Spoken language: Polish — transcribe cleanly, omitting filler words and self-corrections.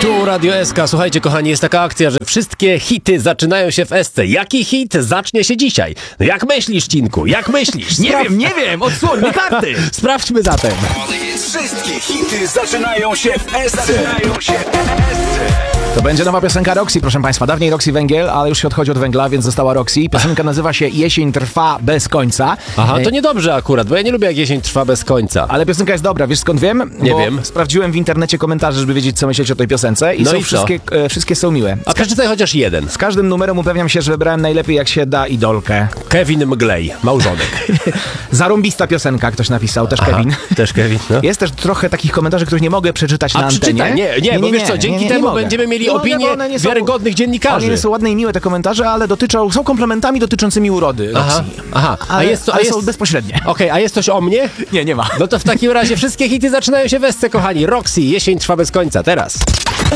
Tu Radio SK. Słuchajcie, kochani, jest taka akcja, że wszystkie hity zaczynają się w SC. Jaki hit zacznie się dzisiaj? No jak myślisz, Cinku? Jak myślisz? Nie wiem, odsłoń mi karty! Sprawdźmy zatem. Wszystkie hity zaczynają się w SC. To będzie nowa piosenka Roxy, proszę Państwa. Dawniej Roxy Węgiel, ale już się odchodzi od węgla, więc została Roxy. Piosenka nazywa się Jesień trwa bez końca. Aha, to niedobrze akurat, bo ja nie lubię, jak jesień trwa bez końca. Ale piosenka jest dobra, wiesz skąd wiem? Nie Bo wiem. Sprawdziłem w internecie komentarze, żeby wiedzieć, co myśleć o tej piosence. I No są i co? wszystkie są miłe. A przeczytaj chociaż jeden. Z każdym numerem upewniam się, że wybrałem najlepiej jak się da idolkę. Kevin Mglej, małżonek. Zarąbista piosenka, ktoś napisał, też Kevin. Też Kevin, no. Jest też trochę takich komentarzy, których nie mogę przeczytać na antenie. przeczytaj. Nie, bo wiesz co, dzięki temu mogę. będziemy mieli Nie mogę, opinię bo one nie są- wiarygodnych dziennikarzy. One są ładne i miłe te komentarze, ale są komplementami dotyczącymi urody Roxy. Aha. Ale są bezpośrednie. Okej, a jest coś o mnie? Nie ma. No to w takim razie wszystkie hity zaczynają się w SC, kochani. Roxy, jesień trwa bez końca, teraz.